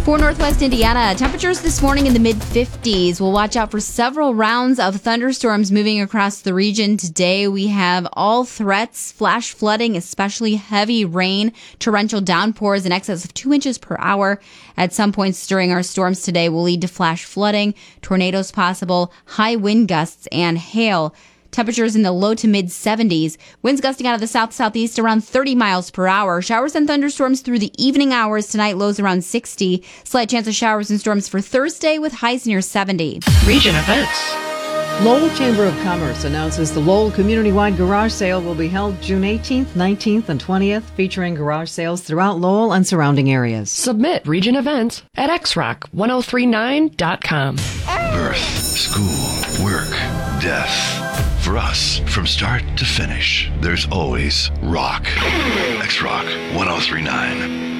For Northwest Indiana, temperatures this morning in the mid-50s. We'll watch out for several rounds of thunderstorms moving across the region today. We have all threats, flash flooding, especially heavy rain, torrential downpours in excess of 2 inches per hour. At some points during our storms today will lead to flash flooding, tornadoes possible, high wind gusts, and hail. Temperatures in the low to mid 70s. Winds gusting out of the south-southeast around 30 miles per hour. Showers and thunderstorms through the evening hours tonight, lows around 60. Slight chance of showers and storms for Thursday with highs near 70. Region events. Lowell Chamber of Commerce announces the Lowell Community-Wide Garage Sale will be held June 18th, 19th, and 20th, featuring garage sales throughout Lowell and surrounding areas. Submit region events at xrock1039.com. Birth, school, work, death. For us, from start to finish, there's always rock. X-Rock 1039.